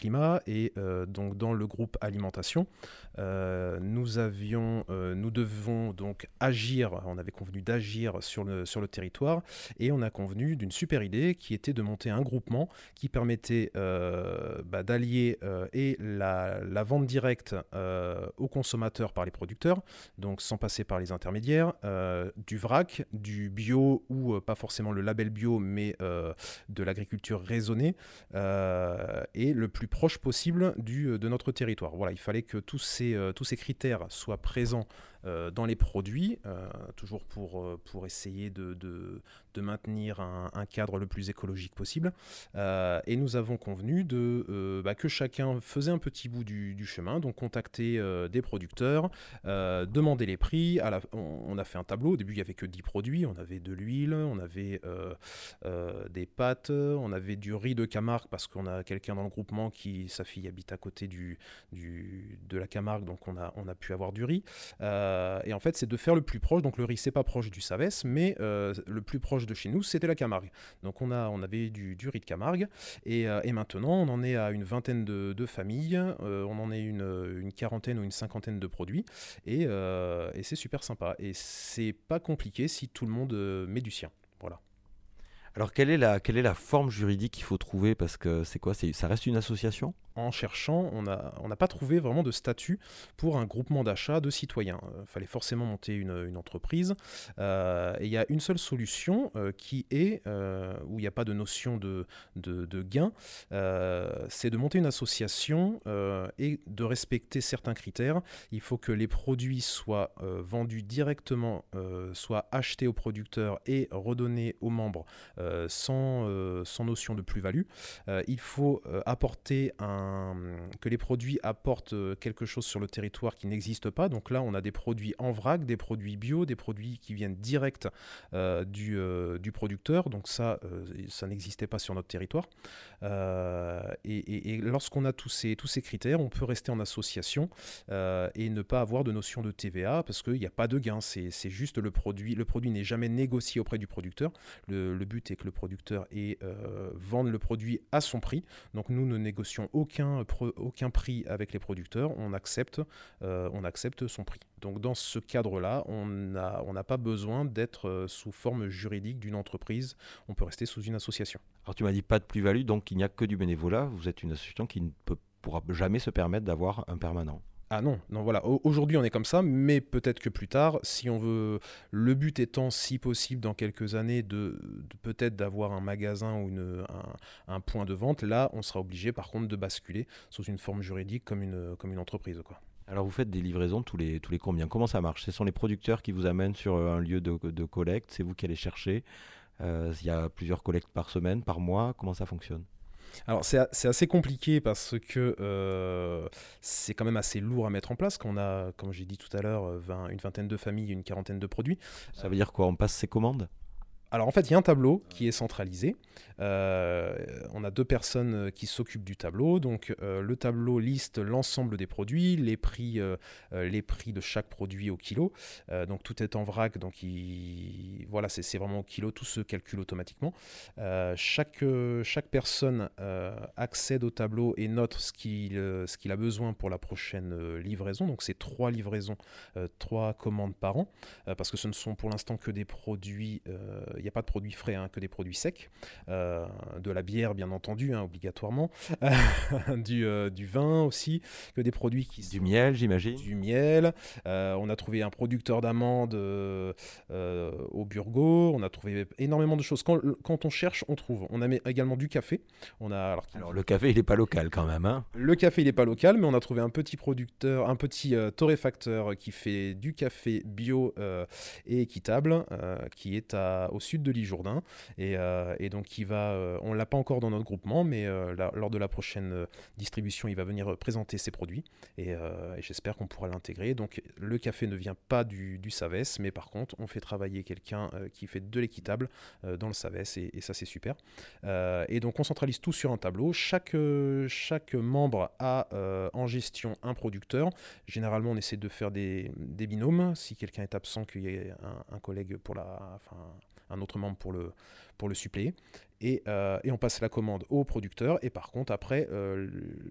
climat et donc dans le groupe alimentation, nous devons donc agir, on avait convenu d'agir sur le territoire et on a convenu d'une super idée qui était de monter un groupement qui permettait d'allier et la vente directe aux consommateurs par les producteurs, donc sans passer par les intermédiaires, du vrac, du bio ou pas forcément le label bio mais de l'agriculture raisonnée et le plus proche possible de notre territoire. Voilà, il fallait que tous ces critères soient présents dans les produits, toujours pour essayer de maintenir un cadre le plus écologique possible. Et nous avons convenu que chacun faisait un petit bout du chemin, donc contacter des producteurs, demander les prix. On a fait un tableau. Au début, il n'y avait que 10 produits. On avait de l'huile, on avait des pâtes, on avait du riz de Camargue parce qu'on a quelqu'un dans le groupement sa fille habite à côté de la Camargue, donc on a pu avoir du riz. Et en fait, c'est de faire le plus proche. Donc le riz, c'est pas proche du Savès, mais le plus proche de chez nous, c'était la Camargue. Donc on avait du riz de Camargue. Et maintenant, on en est à une vingtaine de familles. On en est une quarantaine ou une cinquantaine de produits. Et c'est super sympa. Et c'est pas compliqué si tout le monde met du sien. Voilà. Alors quelle est la forme juridique qu'il faut trouver? Parce que c'est quoi? Ça reste une association? En cherchant, on n'a pas trouvé vraiment de statut pour un groupement d'achat de citoyens. Il fallait forcément monter une entreprise. Et il y a une seule solution qui est, où il n'y a pas de notion de gain, c'est de monter une association et de respecter certains critères. Il faut que les produits soient vendus directement, soient achetés aux producteurs et redonnés aux membres sans notion de plus-value. Il faut que les produits apportent quelque chose sur le territoire qui n'existe pas. Donc là, on a des produits en vrac, des produits bio, des produits qui viennent direct du producteur. Donc ça n'existait pas sur notre territoire. Et lorsqu'on a tous ces critères, on peut rester en association et ne pas avoir de notion de TVA parce qu'il n'y a pas de gain. C'est juste le produit. Le produit n'est jamais négocié auprès du producteur. Le but est que le producteur vende le produit à son prix. Donc nous ne négocions aucun prix avec les producteurs, on accepte son prix. Donc dans ce cadre-là, on n'a pas besoin d'être sous forme juridique d'une entreprise, on peut rester sous une association. Alors tu m'as dit pas de plus-value, donc il n'y a que du bénévolat. Vous êtes une association qui ne pourra jamais se permettre d'avoir un permanent. Ah non, non, voilà. Aujourd'hui, on est comme ça, mais peut-être que plus tard, si on veut, le but étant, si possible, dans quelques années, peut-être d'avoir un magasin ou un point de vente, là, on sera obligé, par contre, de basculer sous une forme juridique comme une entreprise, quoi. Alors vous faites des livraisons tous les combien? Comment ça marche? Ce sont les producteurs qui vous amènent sur un lieu de collecte, c'est vous qui allez chercher. Il y a plusieurs collectes par semaine, par mois. Comment ça fonctionne? Alors c'est assez compliqué parce que c'est quand même assez lourd à mettre en place. Qu'on a, comme j'ai dit tout à l'heure, une vingtaine de familles et une quarantaine de produits. Ça veut dire quoi? On passe ses commandes? Alors en fait, il y a un tableau qui est centralisé. On a 2 personnes qui s'occupent du tableau. Donc le tableau liste l'ensemble des produits, les prix de chaque produit au kilo. Donc tout est en vrac, donc voilà, c'est vraiment au kilo, tout se calcule automatiquement. Chaque personne accède au tableau et note ce qu'il a besoin pour la prochaine livraison. Donc c'est 3 livraisons, 3 commandes par an, parce que ce ne sont pour l'instant que des produits... il n'y a pas de produits frais, hein, que des produits secs. De la bière, bien entendu, hein, obligatoirement. Du vin aussi, que des produits qui Du sont... miel, j'imagine. Du miel. On a trouvé un producteur d'amandes au Burgo. On a trouvé énormément de choses. Quand on cherche, on trouve. On a également du café. Alors le café, il n'est pas local quand même, hein. Le café, il n'est pas local, mais on a trouvé un petit producteur, un petit torréfacteur qui fait du café bio et équitable, qui est au sud de l'Isjourdain. Et donc, on ne l'a pas encore dans notre groupement, mais lors de la prochaine distribution, il va venir présenter ses produits. Et j'espère qu'on pourra l'intégrer. Donc, le café ne vient pas du Savès, mais par contre, on fait travailler quelqu'un qui fait de l'équitable dans le Savès, et ça, c'est super. Et donc, on centralise tout sur un tableau. Chaque membre a en gestion un producteur. Généralement, on essaie de faire des binômes. Si quelqu'un est absent, qu'il y ait un collègue un autre membre pour le suppléer. Et on passe la commande au producteur. Et par contre, après,